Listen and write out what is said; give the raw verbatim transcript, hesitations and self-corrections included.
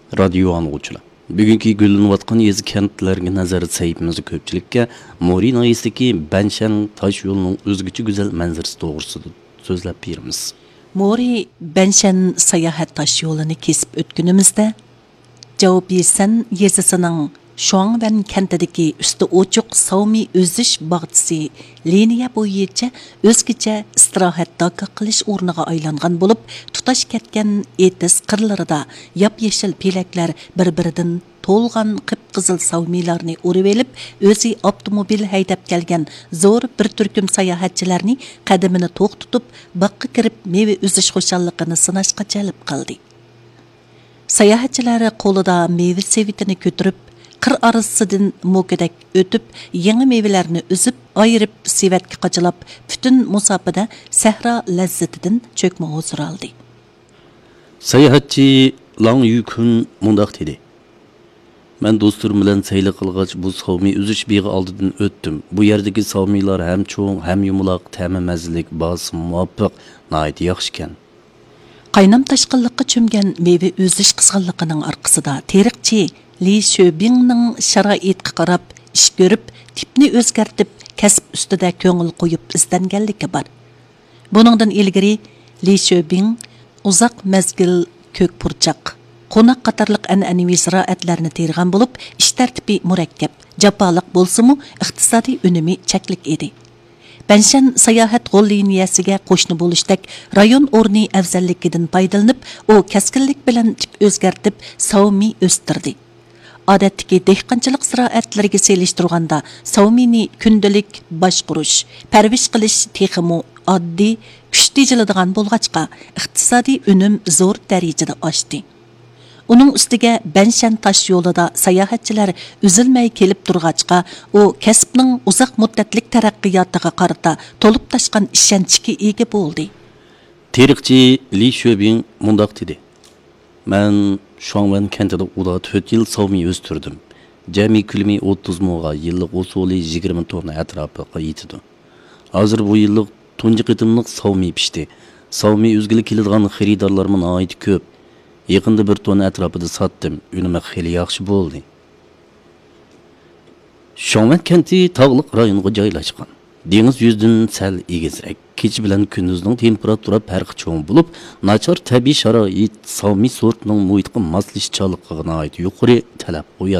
Radio anlıqçılar. Bugünkü gülünüvatqan yezi kentlerge nazarı sayıpımızı köpçülükке Morin ayısındaki Benşen taş yolunun özgüçü güzel manzarası doğrusudur. Sözlep birimiz. Mori Benşen sayahat taş yolunu kesip ötkünümüzde cevap yersen yezisinin Şuangben kentideki üstü oçuk savmi özüş bağıtısı liniya boyunca özgüce istirahatdaki qilish o'rniga aylangan bo'lib, tutaş ketken etis qirlarida yap-yeşil pelaklar bir-biridan to'lgan qip-qizil savmilarni o'rib elib, o'zi avtomobil haydab kelgan zo'r bir turkum sayohatchilarni qadamini to'q tutib, baqqa kirib meva o'zish xushalligini sinashga jalb qildi. Sayohatchilar qo'lida meva sevitini ko'tarib qir arasıdan mo'kadak o'tib, yangi mevalarni uzib, ayirib, sevatga qachilab, butun musofada sahra lazzatidan cho'kma huzur oldi. Sayohatchi Lang Yukun mundaq dedi. Men do'stlarim bilan sayli qilg'ach bu savmi uzish begi oldidan o'tdim. Bu yerdagi savmilar ham cho'ng, ham yumaloq, ta'mi mazalik, bosim muvofiq, nihoyat yaxshi ekan. Qaynam tashqinliqqa cho'mgan meva o'zish qizg'inligining orqasida teriqchi Li Shuobingning sharoitga qarab ish ko'rib, tipni o'zgartib, kasb ustida ko'ngil qo'yib izlanganligi bor. Buningdan ilgari Li Shuobing uzoq mazgil ko'k purchaq, qo'noq qatorliq an'anaviy ziroatlarni tergan bo'lib, ish tartibi murakkab, jafoliq bo'lsa-mu, iqtisodiy unumi cheklik edi. Benşen sayohat g'ol liniyasiga qo'shni bo'lishdak rayon o'rni afzalligidan foydalanib, u kaskinlik bilan tip o'zgartib, savmi o'stirdi. Odatdagi dehqonchilik ziroatlariga selishtirganda savmini kundalik boshqurish, parvish qilish texmi oddiy, kuch tejiladigan bo'lg'achqa, iqtisodiy unum zo'r darajada oshdi. Uning ustiga Benşen tash yo'lida sayohatchilar uzilmay kelib turg'achqa, u kasbning uzoq muddatlik taraqqiyotiga qarata to'lib tashgan ishonchga ega bo'ldi. Teriqchi Li Shuobing mundaq dedi. Men Şuangben kentida uda to'rt yil savmi o'stirdim. Jami kulmi o'ttiz mo'ga yillik usuli yigirma tonna atrofiga yetdi. Hozir bu yillik tunji qitimliq savmi pishdi. Savmi o'zgili keladigan xaridorlarga nihoyat ko'p. Yaqinda bir tonna atrofida sotdim. Unima xeli yaxshi bo'ldi. Şuangben kenti tog'liq rayonga joylashgan. Dengiz yuzidan sal egizrak. Kecha bilan kunduzning temperatura farqi cho'ng bo'lib, nachar tabiiy sharoit savmi sortining muhitga moslashchaligiga yuqori talab qo'yadi.